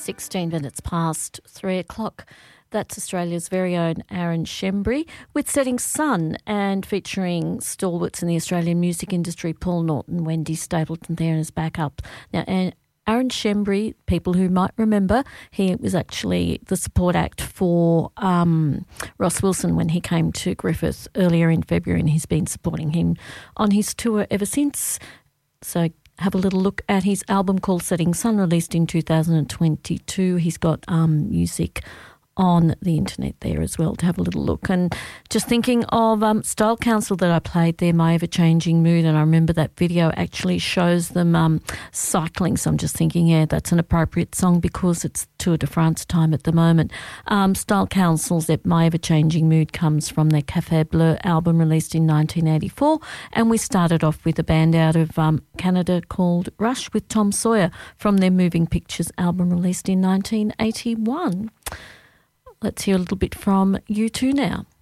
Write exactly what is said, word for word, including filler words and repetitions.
sixteen minutes past three o'clock. That's Australia's very own Aaron Shembry with Setting Sun and featuring stalwarts in the Australian music industry, Paul Norton, Wendy Stapleton there as backup. Now, Aaron Shembry, people who might remember, he was actually the support act for um, Ross Wilson when he came to Griffith earlier in February, and he's been supporting him on his tour ever since. So have a little look at his album called Setting Sun, released in two thousand twenty-two. He's got um, music on the internet there as well to have a little look. And just thinking of um, Style Council that I played there, My Ever-Changing Mood, and I remember that video actually shows them um, cycling, so I'm just thinking, yeah, that's an appropriate song because it's Tour de France time at the moment. Um, Style Council's My Ever-Changing Mood comes from their Café Bleu album released in nineteen eighty-four, and we started off with a band out of um, Canada called Rush with Tom Sawyer from their Moving Pictures album released in nineteen eighty-one. Let's hear a little bit from U two now.